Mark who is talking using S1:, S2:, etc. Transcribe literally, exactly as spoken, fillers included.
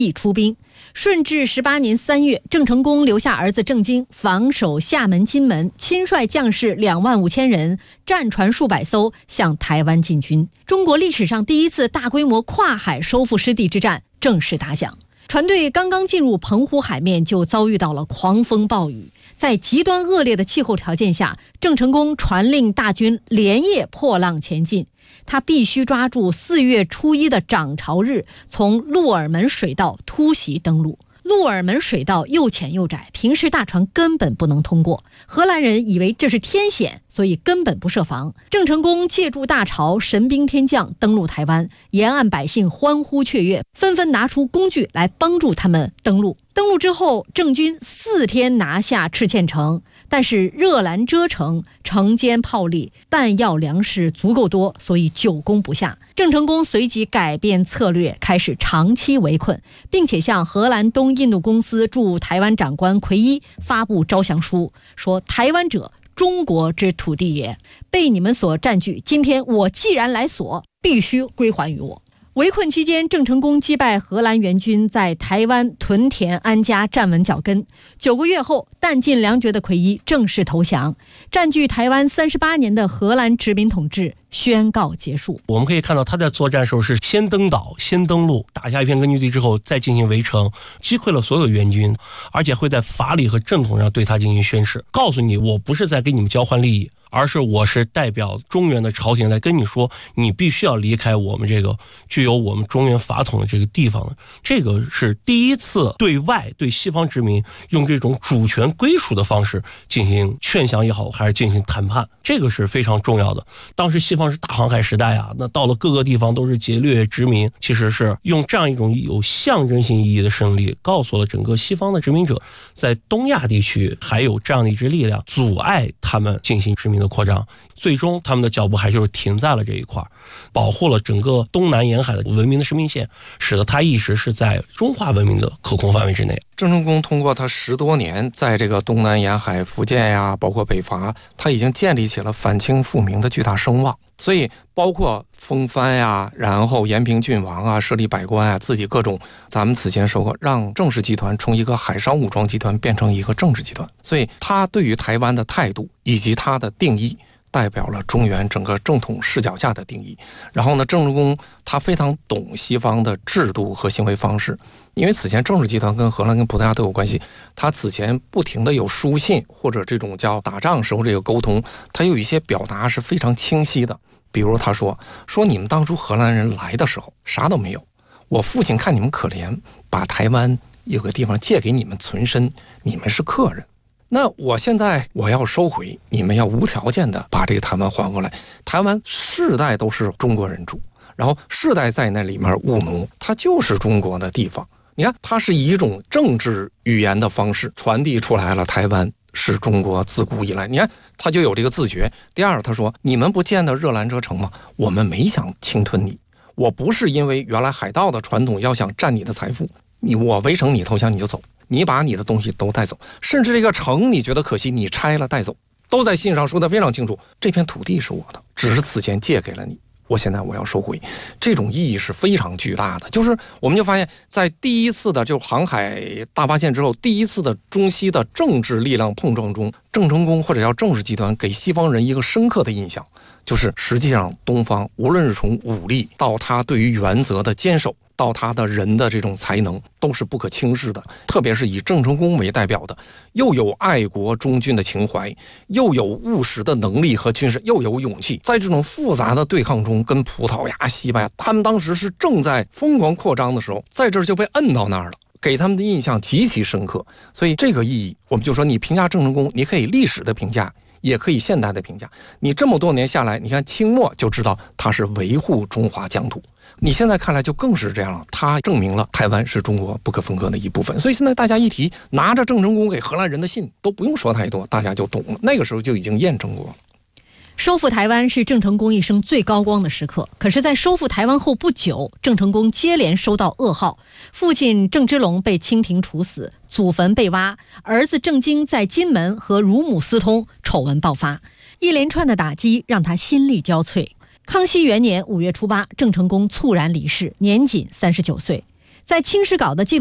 S1: 已出兵。顺治十八年三月，郑成功留下儿子郑经防守厦门、金门，亲率将士两万五千人，战船数百艘向台湾进军。中国历史上第一次大规模跨海收复失地之战正式打响。船队刚刚进入澎湖海面，就遭遇到了狂风暴雨。在极端恶劣的气候条件下，郑成功传令大军连夜破浪前进。他必须抓住四月初一的涨潮日，从鹿耳门水道突袭登陆。鹿耳门水道又浅又窄，平时大船根本不能通过。荷兰人以为这是天险，所以根本不设防。郑成功借助大潮，神兵天降，登陆台湾，沿岸百姓欢呼雀跃，纷纷拿出工具来帮助他们登陆。登陆之后，郑军四天拿下赤堑城，但是热兰遮城，城坚炮利，弹药粮食足够多，所以久攻不下。郑成功随即改变策略，开始长期围困，并且向荷兰东印度公司驻台湾长官奎一发布招降书，说台湾者中国之土地也，被你们所占据，今天我既然来索，必须归还于我。围困期间，郑成功击败荷兰援军，在台湾屯田安家，站稳脚跟。九个月后，弹尽粮绝的奎一正式投降，占据台湾三十八年的荷兰殖民统治宣告结束。
S2: 我们可以看到，他在作战时候是先登岛，先登陆，打下一片根据地之后，再进行围城，击溃了所有的援军，而且会在法理和正统上对他进行宣示，告诉你，我不是在跟你们交换利益，而是我是代表中原的朝廷来跟你说，你必须要离开我们这个具有我们中原法统的这个地方的。这个是第一次对外对西方殖民用这种主权归属的方式进行劝降也好，还是进行谈判，这个是非常重要的。当时西方是大航海时代啊，那到了各个地方都是劫掠殖民，其实是用这样一种有象征性意义的胜利，告诉了整个西方的殖民者，在东亚地区还有这样的一支力量阻碍他们进行殖民的扩张，最终他们的脚步还就是停在了这一块，保护了整个东南沿海的文明的生命线，使得它一直是在中华文明的可控范围之内。
S3: 郑成功通过他十多年在这个东南沿海、福建呀，包括北伐，他已经建立起了反清复明的巨大声望。所以包括风帆呀，然后延平郡王啊，设立百官啊，自己各种，咱们此前说过，让郑氏集团从一个海上武装集团变成一个政治集团。所以他对于台湾的态度以及他的定义，代表了中原整个正统视角下的定义。然后呢，郑成功他非常懂西方的制度和行为方式，因为此前郑氏集团跟荷兰跟葡萄牙都有关系，他此前不停的有书信或者这种叫打仗时候这个沟通，他有一些表达是非常清晰的。比如他说说你们当初荷兰人来的时候啥都没有，我父亲看你们可怜，把台湾有个地方借给你们存身，你们是客人，那我现在我要收回，你们要无条件的把这个台湾还过来。台湾世代都是中国人住，然后世代在那里面务农，它就是中国的地方。你看，它是以一种政治语言的方式传递出来了，台湾是中国自古以来，你看他就有这个自觉。第二，他说你们不见得热兰遮城吗？我们没想侵吞你，我不是因为原来海盗的传统要想占你的财富，你我围城你投降你就走，你把你的东西都带走，甚至这个城你觉得可惜，你拆了带走，都在信上说得非常清楚，这片土地是我的，只是此前借给了你，我现在我要收回。这种意义是非常巨大的。就是我们就发现在第一次的就航海大发现之后，第一次的中西的政治力量碰撞中，郑成功或者叫郑氏集团给西方人一个深刻的印象，就是实际上东方无论是从武力到他对于原则的坚守，到他的人的这种才能，都是不可轻视的。特别是以郑成功为代表的，又有爱国忠君的情怀，又有务实的能力和军事，又有勇气，在这种复杂的对抗中，跟葡萄牙、西班牙，他们当时是正在疯狂扩张的时候，在这儿就被摁到那儿了，给他们的印象极其深刻。所以这个意义，我们就说你评价郑成功，你可以历史的评价，也可以现代的评价。你这么多年下来，你看清末就知道他是维护中华疆土，你现在看来就更是这样了，他证明了台湾是中国不可分割的一部分。所以现在大家一提拿着郑成功给荷兰人的信，都不用说太多，大家就懂了，那个时候就已经验证过了。
S1: 收复台湾是郑成功一生最高光的时刻，可是在收复台湾后不久，郑成功接连收到噩耗，父亲郑芝龙被清廷处死，祖坟被挖，儿子郑经在金门和乳母私通，丑闻爆发，一连串的打击让他心力交瘁。康熙元年五月初八，郑成功猝然离世，年仅三十九岁。 在清史稿的记录